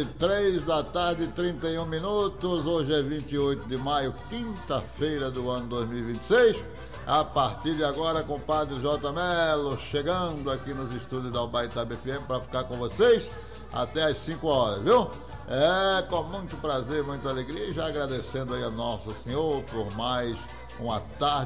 3 da tarde, 31 minutos. Hoje é 28 de maio, quinta-feira do ano 2026. A partir de agora, compadre J. Melo, chegando aqui nos estúdios da Ubaitaba FM para ficar com vocês até às 5 horas, viu? É, com muito prazer, muita alegria, e já agradecendo aí a Nosso Senhor por mais uma tarde